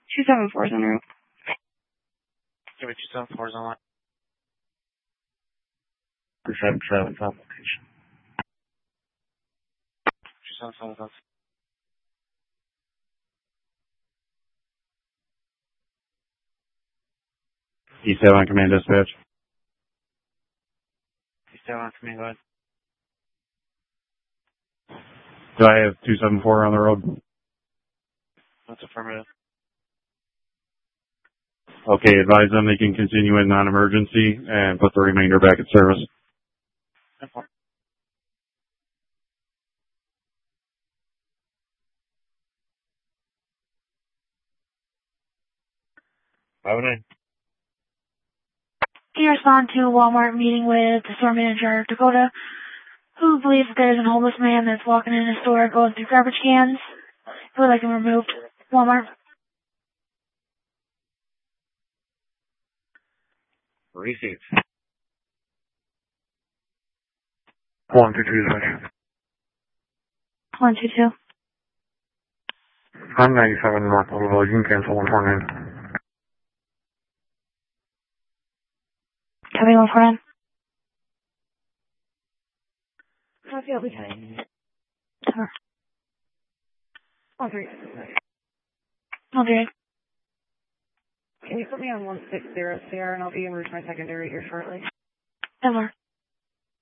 274 is en route. Give me 274 is online. 277 is on location. 277 is on. East Avalon Command Dispatch. East Avalon Command, go ahead. Do I have 274 on the road? That's affirmative. Okay, advise them they can continue in non-emergency and put the remainder back in service. Inform. 509. Can you respond to a Walmart meeting with the store manager, Dakota, who believes that there's a homeless man that's walking in a store going through garbage cans? Who would like him removed? Walmart. Received. 122 dispatch. 122. I'm 97 North Louisville. You can cancel 149. Copy 149. Copy, I'll be coming. 13. Okay. Can you put me on 160 CR and I'll be en route to my secondary here shortly? Ever.